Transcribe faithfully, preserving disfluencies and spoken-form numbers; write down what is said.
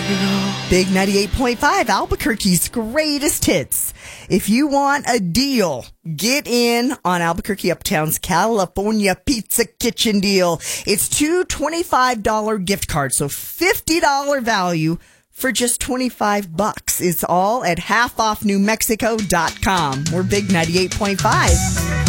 Big ninety-eight point five, Albuquerque's greatest hits. If you want a deal, get in on Albuquerque Uptown's California Pizza Kitchen deal. It's two twenty-five dollars gift cards, so fifty dollars value for just twenty-five bucks. It's all at half off new mexico dot com. We're Big ninety-eight point five.